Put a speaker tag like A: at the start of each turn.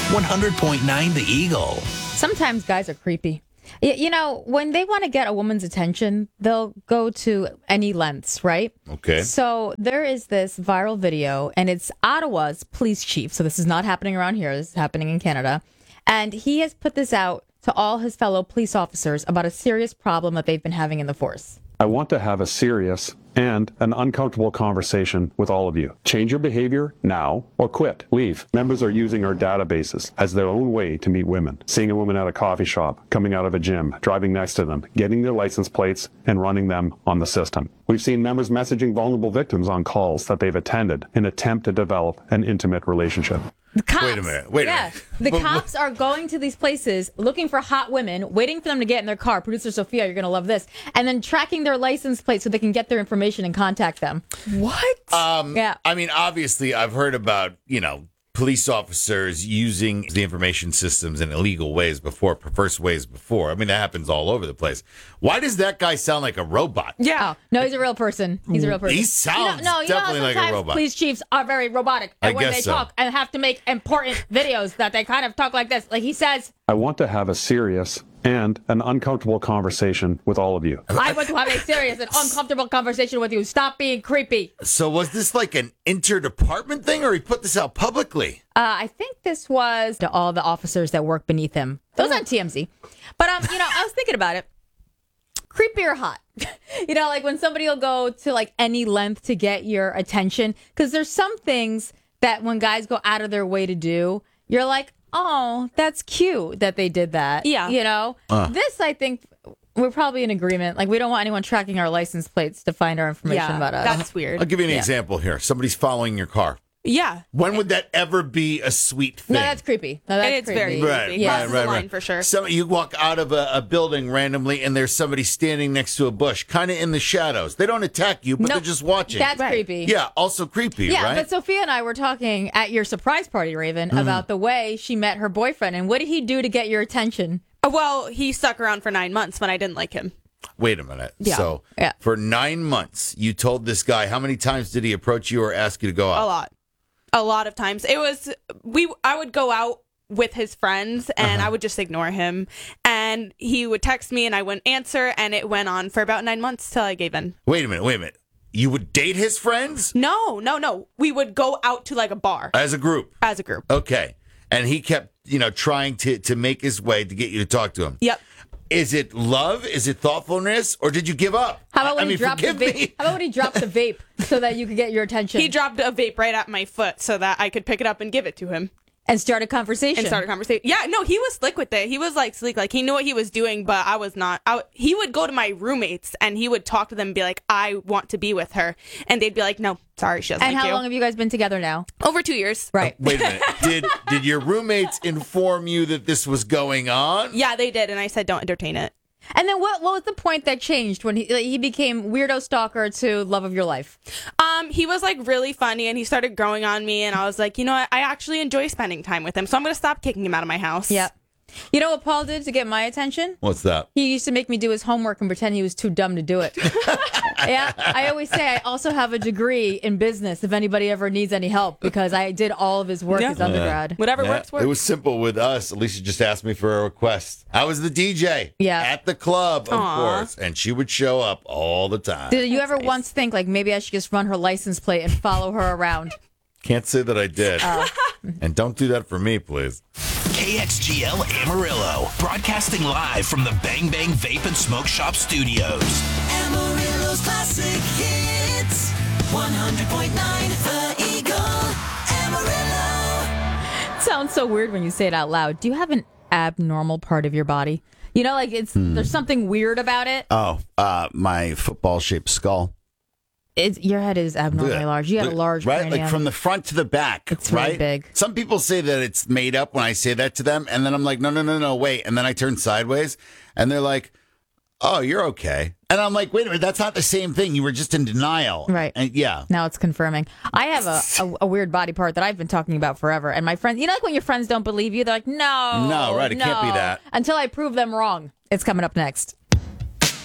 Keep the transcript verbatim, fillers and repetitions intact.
A: one hundred point nine The Eagle.
B: Sometimes guys are creepy. Y- You know, when they want to get a woman's attention, they'll go to any lengths, right?
C: Okay.
B: So there is this viral video, and it's Ottawa's police chief. So this is not happening around here. This is happening in Canada. And he has put this out to all his fellow police officers about a serious problem that they've been having in the force.
D: I want to have a serious and an uncomfortable conversation with all of you. Change your behavior now or quit. Leave. Members are using our databases as their own way to meet women. Seeing a woman at a coffee shop, coming out of a gym, driving next to them, getting their license plates and running them on the system. We've seen members messaging vulnerable victims on calls that they've attended in attempt to develop an intimate relationship.
B: The cops,
C: Wait a minute, wait a
B: yeah,
C: minute.
B: The cops are going to these places looking for hot women, waiting for them to get in their car. Producer Sophia, you're going to love this. And then tracking their license plates so they can get their information and contact them.
E: What?
C: Um,
B: Yeah.
C: I mean, obviously, I've heard about, you know, police officers using the information systems in illegal ways before, perverse ways before. I mean, that happens all over the place. Why does that guy sound like a robot?
E: Yeah.
B: Oh, no, he's a real person. He's a real person.
C: He sounds
B: you know, no, you
C: definitely
B: know how
C: like a
B: sometimes
C: robot.
B: police chiefs are very robotic.
C: I
B: And when
C: guess
B: they
C: so.
B: talk and have to make important videos that they kind of talk like this. Like he says,
D: I want to have a serious and an uncomfortable conversation with all of you.
B: I want to have a serious and uncomfortable conversation with you. Stop being creepy.
C: So was this like an interdepartment thing, or he put this out publicly?
B: Uh, I think this was to all the officers that work beneath him. Those on T M Z. But, um, you know, I was thinking about it. Creepy or hot? You know, like when somebody will go to like any length to get your attention. Because there's some things that when guys go out of their way to do, you're like, oh, that's cute that they did that.
E: Yeah.
B: You know? This, I think, we're probably in agreement. Like, we don't want anyone tracking our license plates to find our information
E: Yeah.
B: about us.
E: That's weird.
C: I'll give you an example here. Somebody's following your car.
E: Yeah.
C: When would that ever be a sweet thing?
B: No, that's creepy. No, that's
E: And it's very
B: creepy.
C: Right,
E: creepy.
B: Yeah.
C: right,
E: Crosses
C: right,
E: the line
C: right.
E: for sure.
C: Some you walk out of a, a building randomly, and there's somebody standing next to a bush, kind of in the shadows. They don't attack you, but
B: Nope.
C: they're just watching.
B: That's
E: Right.
B: creepy.
C: yeah, also creepy,
B: Yeah,
C: right?
B: but Sophia and I were talking at your surprise party, Raven,
C: Mm-hmm.
B: about the way she met her boyfriend. And what did he do to get your attention?
E: Uh, Well, he stuck around for nine months when I didn't like him.
C: Wait a minute.
E: Yeah.
C: So
B: Yeah.
C: for nine months, you told this guy, how many times did he approach you or ask you to go out?
E: A lot. A lot of times. It was, we. I would go out with his friends and
C: Uh-huh.
E: I would just ignore him. And he would text me and I wouldn't answer. And it went on for about nine months till I gave in.
C: Wait a minute, wait a minute. You would date his friends
E: No, no, no. We would go out to like a bar
C: as a group?
E: as a group.
C: Okay. And he kept, you know, trying to, to make his way to get you to talk to him.
E: Yep.
C: Is it love? Is it thoughtfulness? Or did you give up?
B: How about when
C: I
B: he
C: mean,
B: dropped the
C: forgive
B: vape?
C: me.
B: How about when he dropped the vape so that you could get your attention
E: He dropped a vape right at my foot so that I could pick it up and give it to him
B: and start a conversation?
E: and start a conversation. Yeah, no, he was slick with it. He was like slick, like he knew what he was doing, but I was not. I, he would go to my roommates and he would talk to them and be like, I want to be with her. And they'd be like, no, sorry, she doesn't
B: And
E: like
B: how
E: you.
B: long have you guys been together now?
E: Over two years.
B: Right.
C: Wait a minute. Did did your roommates inform you that this was going on?
E: Yeah, they did. And I said, don't entertain it.
B: And then what? What was the point that changed when he like, he became weirdo stalker to love of your life?
E: Um, he was like really funny and he started growing on me. And I was like, you know what? I actually enjoy spending time with him. So I'm going to stop kicking him out of my house.
B: Yep. You know what Paul did to get my attention?
C: What's that?
B: He used to make me do his homework and pretend he was too dumb to do it. Yeah, I always say I also have a degree in business if anybody ever needs any help because I did all of his work
E: Yeah.
B: as undergrad.
E: Whatever
C: Yeah,
E: works, works.
C: It was simple with us. Alicia just asked me for a request. I was the D J
B: Yeah.
C: at the club, of
E: Aw.
C: course, and she would show up all the time.
B: Did you ever
E: nice.
B: once think like maybe I should just run her license plate and follow her around?
C: Can't say that I did.
B: Oh.
C: And don't do that for me, please.
A: K X G L Amarillo, broadcasting live from the Bang Bang Vape and Smoke Shop Studios.
F: Amarillo's classic hits. one hundred point nine The Eagle. Amarillo.
B: It sounds so weird when you say it out loud. Do you have an abnormal part of your body? You know, like it's there's something weird about it.
G: Oh, uh, my football-shaped skull.
B: It's, your head is abnormally
C: Look,
B: large. You have a
C: look,
B: large
G: Right?
B: cranium.
G: Like from the front to the back.
B: It's really
G: right?
B: big.
C: Some people say that it's made up when I say that to them, and then I'm like, no, no, no, no, wait. And then I turn sideways, and they're like, oh, you're okay. And I'm like, wait a minute, that's not the same thing. You were just in denial.
B: Right.
G: And yeah.
B: Now it's confirming. I have a, a, a weird body part that I've been talking about forever. And my friends, you know, like when your friends don't believe you, they're like, no.
C: No, right, it can't be
B: no,"
C: that.
B: Until I prove them wrong. It's coming up next.